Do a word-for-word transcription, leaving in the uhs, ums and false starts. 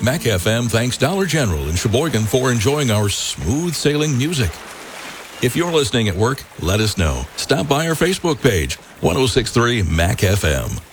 Mac F M thanks Dollar General in Sheboygan for enjoying our smooth sailing music. If you're listening at work, let us know. Stop by our Facebook page, ten sixty-three Mac F M.